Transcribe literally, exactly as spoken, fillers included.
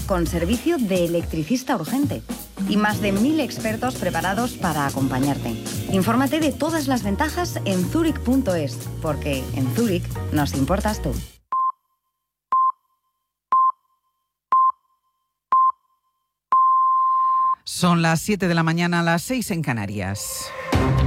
con servicio de electricista urgente y más de mil expertos preparados para acompañarte. Infórmate de todas las ventajas en zurich punto es, porque en Zurich nos importas tú. Son las siete de la mañana, las seis en Canarias.